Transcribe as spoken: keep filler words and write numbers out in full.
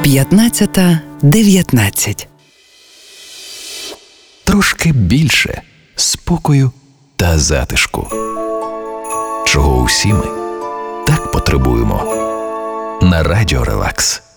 п'ятнадцята дев'ятнадцять. Трошки більше спокою та затишку. Чого усі ми так потребуємо. На Радіо Релакс.